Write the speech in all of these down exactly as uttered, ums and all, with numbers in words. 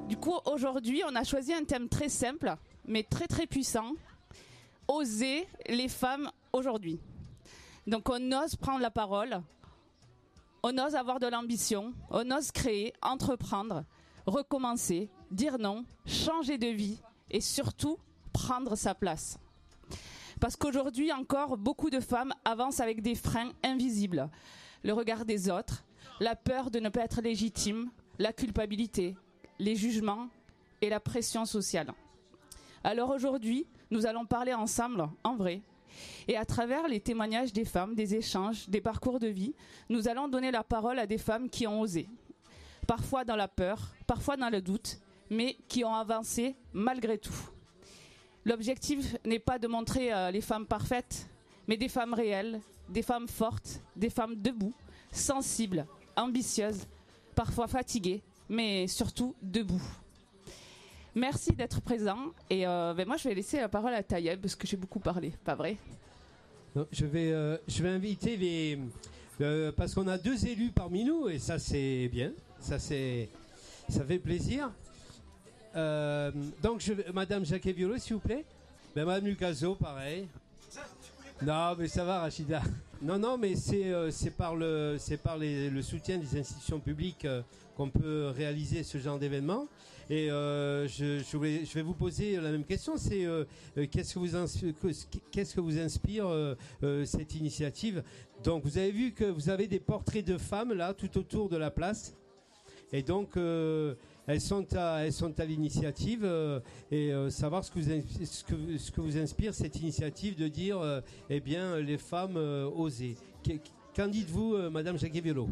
Du coup, aujourd'hui, on a choisi un thème très simple, mais très très puissant. Oser les femmes aujourd'hui. Donc on ose prendre la parole, on ose avoir de l'ambition, on ose créer, entreprendre, recommencer, dire non, changer de vie et surtout prendre sa place. Parce qu'aujourd'hui encore, beaucoup de femmes avancent avec des freins invisibles. Le regard des autres, la peur de ne pas être légitime, la culpabilité, les jugements et la pression sociale. Alors aujourd'hui, nous allons parler ensemble, en vrai. Et à travers les témoignages des femmes, des échanges, des parcours de vie, nous allons donner la parole à des femmes qui ont osé. Parfois dans la peur, parfois dans le doute, mais qui ont avancé malgré tout. L'objectif n'est pas de montrer euh, les femmes parfaites, mais des femmes réelles, des femmes fortes, des femmes debout, sensibles, ambitieuses, parfois fatiguées, mais surtout debout. Merci d'être présent et euh, ben moi je vais laisser la parole à Tayeb parce que j'ai beaucoup parlé, pas vrai? Non, je vais euh, je vais inviter les euh, parce qu'on a deux élus parmi nous et ça c'est bien, ça c'est ça fait plaisir. Euh, donc je vais, Madame Jacquet-Violo s'il vous plaît, ben Madame Lucaso pareil. Non mais ça va Rachida. Non non mais c'est euh, c'est par le c'est par les, le soutien des institutions publiques euh, qu'on peut réaliser ce genre d'événement. Et euh, je, je, voulais, je vais vous poser la même question, c'est euh, qu'est-ce que vous inspire, qu'est-ce que vous inspire euh, euh, cette initiative? Donc vous avez vu que vous avez des portraits de femmes là tout autour de la place, et donc euh, elles sont à, elles sont à l'initiative euh, et euh, savoir ce que, vous, ce, que, ce que vous inspire cette initiative de dire euh, eh bien les femmes euh, oser. Qu'en dites-vous, euh, Madame Jacquet-Violo?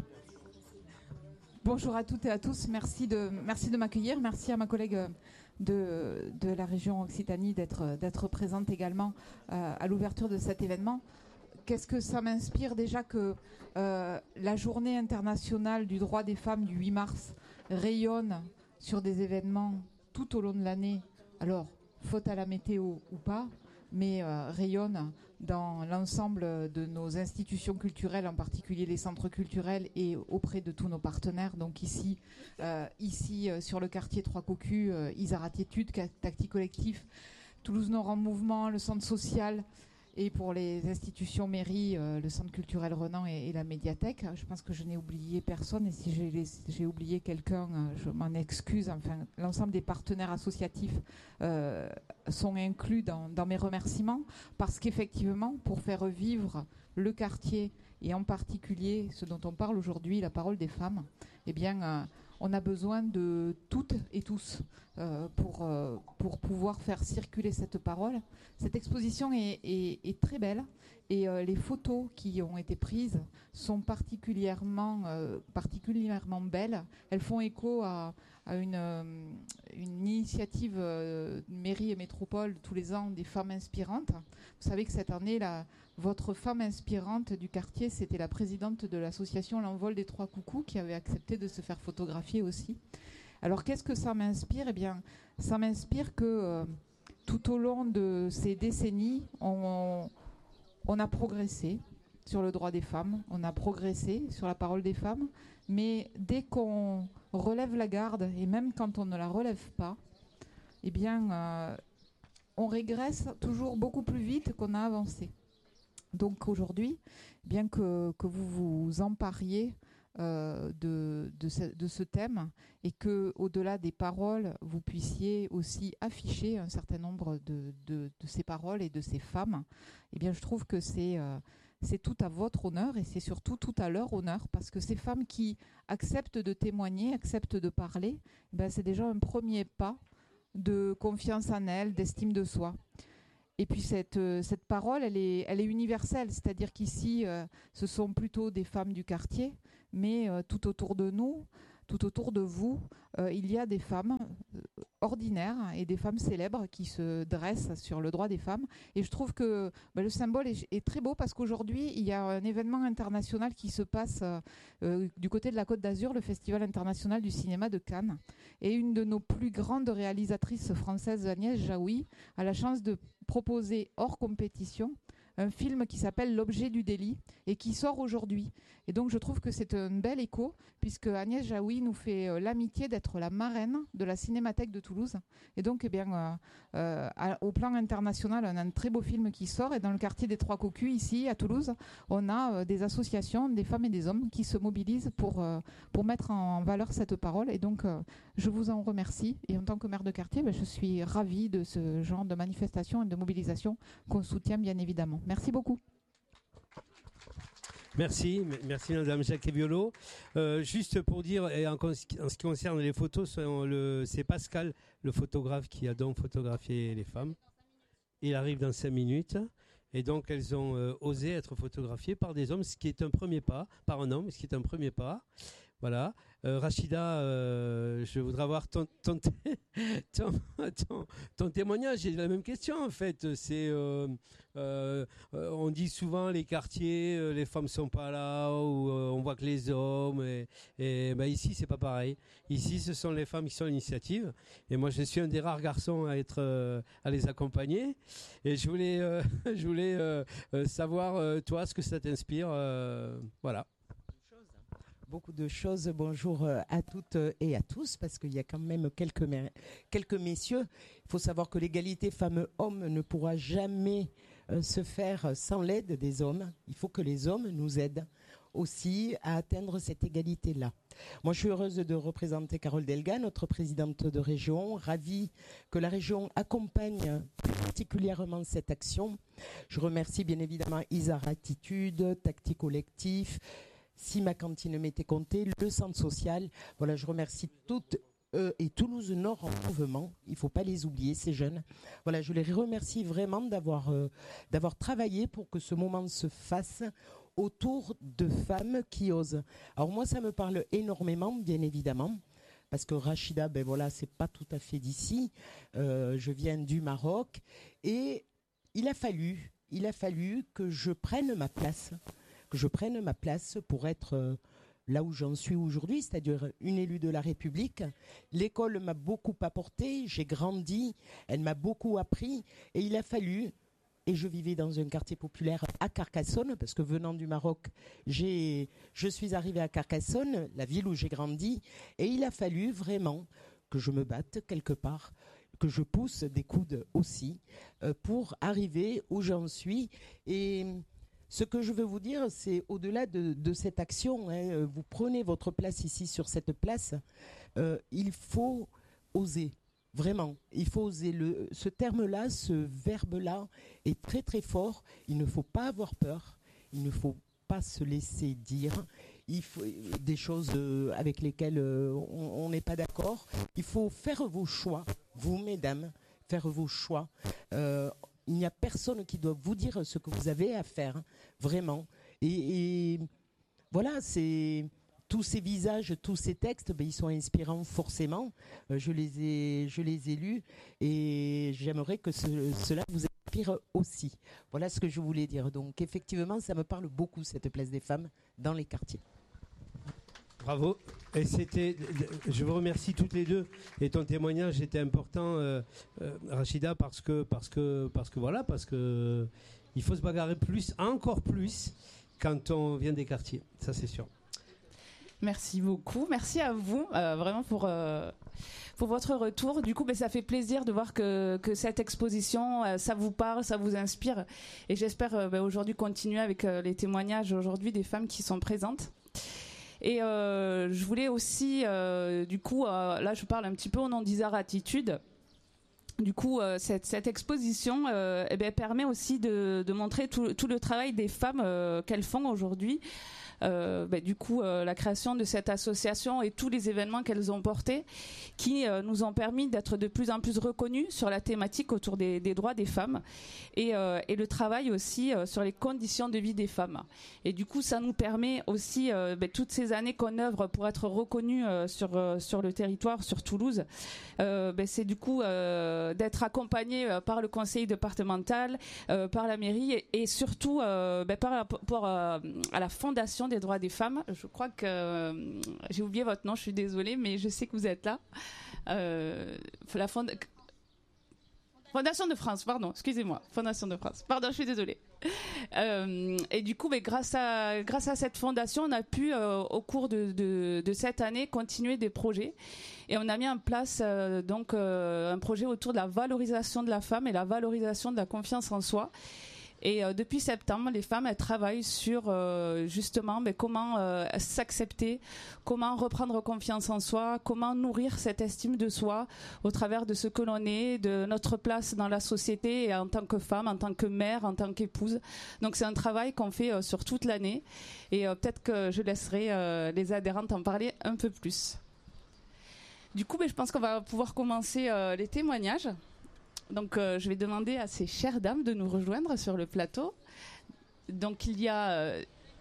Bonjour à toutes et à tous, merci de, merci de m'accueillir, merci à ma collègue de, de la région Occitanie d'être, d'être présente également euh, à l'ouverture de cet événement. Qu'est-ce que ça m'inspire déjà que euh, la journée internationale du droit des femmes du huit mars rayonne sur des événements tout au long de l'année, alors faute à la météo ou pas, mais euh, rayonne dans l'ensemble de nos institutions culturelles, en particulier les centres culturels et auprès de tous nos partenaires. Donc ici, euh, ici euh, sur le quartier Trois Cocus, euh, Isaratiétude, Tactique Collectif, Toulouse Nord en Mouvement, le centre social, et pour les institutions mairies, euh, le centre culturel Renan et, et la médiathèque. Je pense que je n'ai oublié personne, et si j'ai, j'ai oublié quelqu'un, euh, je m'en excuse. Enfin, l'ensemble des partenaires associatifs euh, sont inclus dans, dans mes remerciements, parce qu'effectivement, pour faire vivre le quartier, et en particulier ce dont on parle aujourd'hui, la parole des femmes, eh bien, euh, on a besoin de toutes et tous euh, pour, euh, pour pouvoir faire circuler cette parole. Cette exposition est, est, est très belle, et euh, les photos qui ont été prises sont particulièrement, euh, particulièrement belles. Elles font écho à, à une, euh, une initiative euh, mairie et métropole tous les ans des femmes inspirantes. Vous savez que cette année, la, votre femme inspirante du quartier, c'était la présidente de l'association L'Envol des Trois Coucous, qui avait accepté de se faire photographier aussi. Alors qu'est-ce que ça m'inspire? Eh bien, ça m'inspire que euh, tout au long de ces décennies, on, on a progressé sur le droit des femmes, on a progressé sur la parole des femmes, mais dès qu'on relève la garde, et même quand on ne la relève pas, eh bien, euh, on régresse toujours beaucoup plus vite qu'on a avancé. Donc aujourd'hui, bien que, que vous vous empariez euh, de, de, ce, de ce thème, et que, au-delà des paroles, vous puissiez aussi afficher un certain nombre de, de, de ces paroles et de ces femmes, eh bien je trouve que c'est, euh, c'est tout à votre honneur, et c'est surtout tout à leur honneur, parce que ces femmes qui acceptent de témoigner, acceptent de parler, eh bien c'est déjà un premier pas de confiance en elles, d'estime de soi. Et puis cette, euh, cette parole, elle est, elle est universelle, c'est-à-dire qu'ici, euh, ce sont plutôt des femmes du quartier, mais euh, tout autour de nous, tout autour de vous, euh, il y a des femmes euh, ordinaires et des femmes célèbres qui se dressent sur le droit des femmes. Et je trouve que bah, le symbole est, est très beau, parce qu'aujourd'hui, il y a un événement international qui se passe euh, euh, du côté de la Côte d'Azur, le Festival international du cinéma de Cannes. Et une de nos plus grandes réalisatrices françaises, Agnès Jaoui, a la chance de proposer hors compétition un film qui s'appelle L'objet du délit et qui sort aujourd'hui. Et donc je trouve que c'est un bel écho puisque Agnès Jaoui nous fait euh, l'amitié d'être la marraine de la Cinémathèque de Toulouse. Et donc eh bien, euh, euh, à, au plan international, on a un très beau film qui sort. Et dans le quartier des Trois Cocus, ici à Toulouse, on a euh, des associations, des femmes et des hommes qui se mobilisent pour, euh, pour mettre en valeur cette parole. Et donc euh, je vous en remercie. Et en tant que maire de quartier, ben, je suis ravie de ce genre de manifestation et de mobilisation qu'on soutient bien évidemment. Merci beaucoup. Merci, merci Madame Jacquet-Violo. Euh, juste pour dire, et en, en ce qui concerne les photos, c'est Pascal, le photographe, qui a donc photographié les femmes. Il arrive dans cinq minutes. Et donc elles ont euh, osé être photographiées par des hommes, ce qui est un premier pas, par un homme, ce qui est un premier pas. Voilà. Euh, Rachida, euh, je voudrais avoir ton, ton, ton, ton, ton témoignage. J'ai la même question en fait. C'est, euh, euh, on dit souvent les quartiers, euh, les femmes sont pas là, ou euh, on voit que les hommes. Et, et ben, ici, c'est pas pareil. Ici, ce sont les femmes qui sont à l'initiative. Et moi, je suis un des rares garçons à être, euh, à les accompagner. Et je voulais, euh, je voulais euh, savoir euh, toi ce que ça t'inspire. Euh, voilà. Beaucoup de choses. Bonjour à toutes et à tous, parce qu'il y a quand même quelques, me- quelques messieurs. Il faut savoir que l'égalité femmes-hommes ne pourra jamais euh, se faire sans l'aide des hommes. Il faut que les hommes nous aident aussi à atteindre cette égalité-là. Moi, je suis heureuse de représenter Carole Delga, notre présidente de région, ravie que la région accompagne particulièrement cette action. Je remercie bien évidemment Isar Attitude, Tactique Collectif, Si ma cantine m'était comptée, le centre social. Voilà, je remercie toutes euh, et Toulouse Nord en mouvement. Il ne faut pas les oublier, ces jeunes. Voilà, je les remercie vraiment d'avoir euh, d'avoir travaillé pour que ce moment se fasse autour de femmes qui osent. Alors moi, ça me parle énormément, bien évidemment, parce que Rachida, ben voilà, c'est pas tout à fait d'ici. Euh, je viens du Maroc et il a fallu, il a fallu que je prenne ma place. que je prenne ma place pour être euh, là où j'en suis aujourd'hui, c'est-à-dire une élue de la République. L'école m'a beaucoup apporté, j'ai grandi, elle m'a beaucoup appris, et il a fallu, et je vivais dans un quartier populaire à Carcassonne, parce que venant du Maroc, j'ai, je suis arrivée à Carcassonne, la ville où j'ai grandi, et il a fallu vraiment que je me batte quelque part, que je pousse des coudes aussi, euh, pour arriver où j'en suis. Et ce que je veux vous dire, c'est au-delà de, de cette action, hein, vous prenez votre place ici sur cette place, euh, il faut oser, vraiment. Il faut oser. Le, ce terme-là, ce verbe-là est très très fort. Il ne faut pas avoir peur, il ne faut pas se laisser dire il faut, des choses euh, avec lesquelles euh, on n'est pas d'accord. Il faut faire vos choix, vous mesdames, faire vos choix. Euh, Il n'y a personne qui doit vous dire ce que vous avez à faire, vraiment. Et, et voilà, c'est tous ces visages, tous ces textes, ben, ils sont inspirants forcément. Euh, je les ai, je les ai lus et j'aimerais que ce, cela vous inspire aussi. Voilà ce que je voulais dire. Donc effectivement, ça me parle beaucoup, cette place des femmes dans les quartiers. Bravo. Et c'était, je vous remercie toutes les deux. Et ton témoignage était important, euh, euh, Rachida, parce que, parce que, parce que voilà, parce que il faut se bagarrer plus, encore plus, quand on vient des quartiers. Ça, c'est sûr. Merci beaucoup. Merci à vous, euh, vraiment pour euh, pour votre retour. Du coup, ben, ça fait plaisir de voir que que cette exposition, euh, ça vous parle, ça vous inspire. Et j'espère euh, ben, aujourd'hui continuer avec euh, les témoignages aujourd'hui des femmes qui sont présentes. Et euh, je voulais aussi, euh, du coup, euh, là je parle un petit peu au nom d'Isar Attitude. Du coup, euh, cette, cette exposition euh, eh bien, permet aussi de, de montrer tout, tout le travail des femmes euh, qu'elles font aujourd'hui. Euh, bah, du coup, euh, la création de cette association et tous les événements qu'elles ont portés qui euh, nous ont permis d'être de plus en plus reconnus sur la thématique autour des, des droits des femmes et, euh, et le travail aussi euh, sur les conditions de vie des femmes. Et du coup, ça nous permet aussi, euh, bah, toutes ces années qu'on œuvre pour être reconnus euh, sur, euh, sur le territoire, sur Toulouse, euh, bah, c'est du coup euh, d'être accompagnés euh, par le conseil départemental, euh, par la mairie et, et surtout euh, bah, par la, pour, euh, à la fondation des droits des femmes. Je crois que euh, j'ai oublié votre nom, je suis désolée, mais je sais que vous êtes là. Euh, la fond... Fondation de France, pardon, excusez-moi, Fondation de France, pardon, je suis désolée. Euh, et du coup, mais grâce à grâce à cette fondation, on a pu euh, au cours de, de de cette année continuer des projets et on a mis en place euh, donc euh, un projet autour de la valorisation de la femme et la valorisation de la confiance en soi. Et euh, depuis septembre, les femmes elles travaillent sur euh, justement mais comment euh, s'accepter, comment reprendre confiance en soi, comment nourrir cette estime de soi au travers de ce que l'on est, de notre place dans la société et en tant que femme, en tant que mère, en tant qu'épouse. Donc c'est un travail qu'on fait euh, sur toute l'année et euh, peut-être que je laisserai euh, les adhérentes en parler un peu plus. Du coup, mais je pense qu'on va pouvoir commencer euh, les témoignages. Donc, euh, je vais demander à ces chères dames de nous rejoindre sur le plateau. Donc, il y a euh,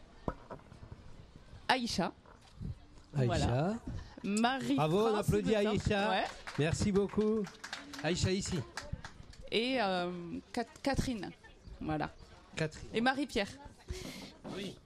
Aïcha. Aïcha. Voilà. Marie. Bravo, on applaudit Aïcha. Ouais. Merci beaucoup. Aïcha ici. Et euh, Cat- Catherine. Voilà. Catherine. Et Marie-Pierre. Oui.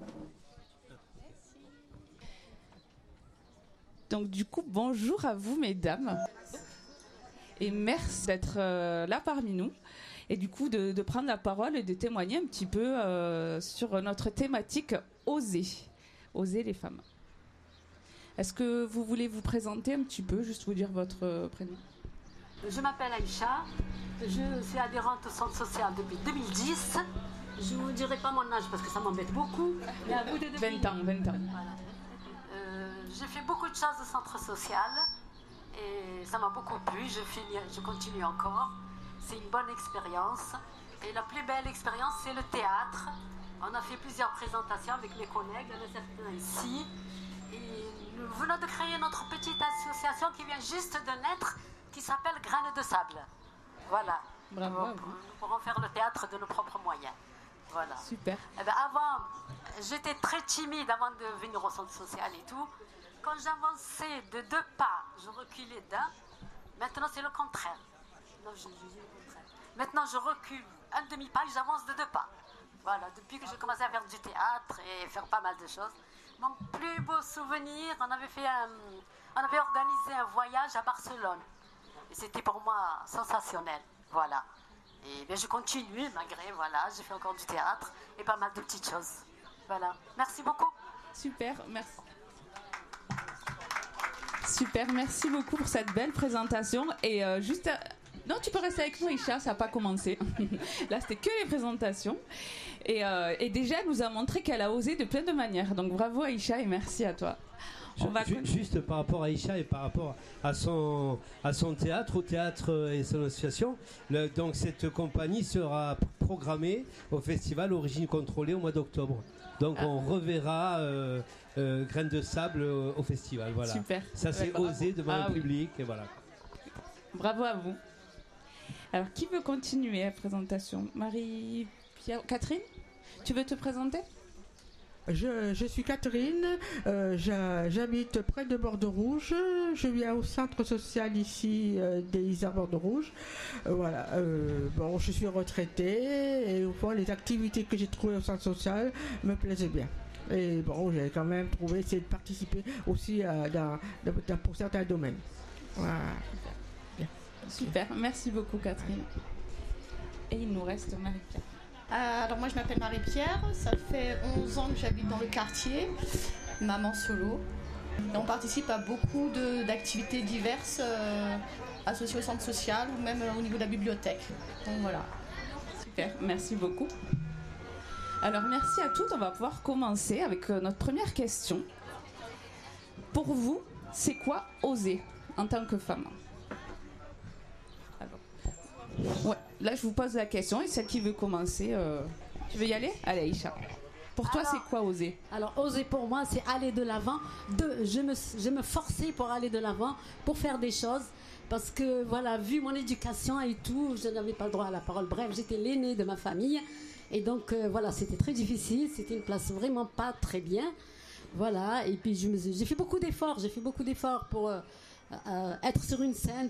Donc, du coup, bonjour à vous, mesdames. Et merci d'être euh, là parmi nous et du coup de, de prendre la parole et de témoigner un petit peu euh, sur notre thématique oser, oser les femmes. Est-ce que vous voulez vous présenter un petit peu, juste vous dire votre euh, prénom? Je m'appelle Aïcha, je suis adhérente au centre social depuis deux mille dix. Je ne vous dirai pas mon âge parce que ça m'embête beaucoup, mais à vous de deviner. vingt ans, vingt ans. Voilà. Euh, j'ai fait beaucoup de choses au centre social. Et ça m'a beaucoup plu, je, finis, je continue encore. C'est une bonne expérience. Et la plus belle expérience, c'est le théâtre. On a fait plusieurs présentations avec mes collègues, il y en a certains ici. Et nous venons de créer notre petite association qui vient juste de naître, qui s'appelle Graines de Sable. Voilà. Bravo. Nous, nous pourrons faire le théâtre de nos propres moyens. Voilà. Super. Eh ben, avant, j'étais très timide avant de venir au centre social et tout. Quand j'avançais de deux pas, je reculais d'un. Maintenant, c'est le contraire. Non, je, je, je, le contraire. Maintenant, je recule un demi-pas et j'avance de deux pas. Voilà, depuis que j'ai commencé à faire du théâtre et faire pas mal de choses. Mon plus beau souvenir, on avait, fait un, on avait organisé un voyage à Barcelone. Et c'était pour moi sensationnel. Voilà. Et bien, je continue, malgré, voilà, j'ai fait encore du théâtre et pas mal de petites choses. Voilà. Merci beaucoup. Super, merci. Super, merci beaucoup pour cette belle présentation. Et euh, juste, euh, non, tu peux rester avec nous, Aïcha, ça n'a pas commencé. Là, c'était que les présentations. Et, euh, et déjà, elle nous a montré qu'elle a osé de plein de manières. Donc, bravo, Aïcha, et merci à toi. Je, On va ju- juste par rapport à Aïcha et par rapport à son, à son théâtre, au théâtre et son association, le, donc cette compagnie sera programmée au festival Origine Contrôlée au mois d'octobre. Donc Ah. on reverra euh, euh, Graines de Sable euh, au festival. Voilà. Super. Ça c'est Ouais, bravo. osé devant Ah le oui. public. Et voilà. Bravo à vous. Alors, qui veut continuer la présentation? Marie-Pierre, Catherine, tu veux te présenter? Je, je suis Catherine, euh, j'ha- j'habite près de Bordeaux-Rouge, je viens au centre social ici euh, des Isards Bordeaux-Rouge. Euh, voilà, euh, bon, je suis retraitée et au fond les activités que j'ai trouvées au centre social me plaisaient bien. Et bon, j'ai quand même trouvé essayer de participer aussi à, dans, dans- pour certains domaines. Voilà. Super, merci beaucoup Catherine. Et il nous reste Marie-Pierre. Euh, alors moi je m'appelle Marie-Pierre, ça fait onze ans que j'habite dans le quartier, maman solo. Et on participe à beaucoup de- d'activités diverses euh, associées au centre social ou même euh, au niveau de la bibliothèque. Donc voilà. Super, merci beaucoup. Alors merci à toutes, on va pouvoir commencer avec euh, notre première question. Pour vous, c'est quoi oser en tant que femme? Alors, ouais, là je vous pose la question et celle qui veut commencer, euh, tu veux y aller? Allez Aïcha. Pour toi, Alors- c'est quoi oser? Alors, oser pour moi, c'est aller de l'avant. De, je, me, je me forçais pour aller de l'avant, pour faire des choses. Parce que, voilà, vu mon éducation et tout, je n'avais pas le droit à la parole. Bref, j'étais l'aînée de ma famille. Et donc, euh, voilà, c'était très difficile. C'était une place vraiment pas très bien. Voilà, et puis je me- j'ai fait beaucoup d'efforts. J'ai fait beaucoup d'efforts pour euh, euh, être sur une scène,